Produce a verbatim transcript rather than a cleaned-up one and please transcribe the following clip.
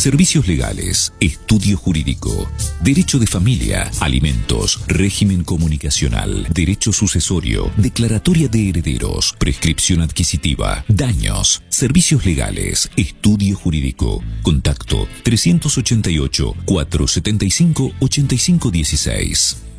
Servicios legales, estudio jurídico, derecho de familia, alimentos, régimen comunicacional, derecho sucesorio, declaratoria de herederos, prescripción adquisitiva, daños, servicios legales, estudio jurídico. Contacto trescientos ochenta y ocho, cuatrocientos setenta y cinco, ochenta y cinco dieciséis.